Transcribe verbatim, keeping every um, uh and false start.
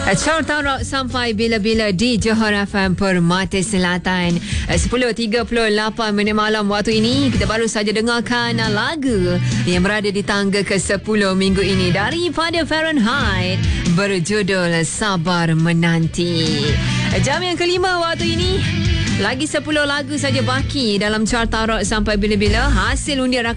Carta Rock sampai bila-bila di Johor F M Permata Selatan. sepuluh tiga puluh lapan minit malam waktu ini. Kita baru saja dengarkan lagu yang berada di tangga ke sepuluh minggu ini daripada Fahrenheit berjudul Sabar Menanti. Jam yang kelima waktu ini. Lagi sepuluh lagu saja baki dalam Carta Rock sampai bila-bila. Hasil undian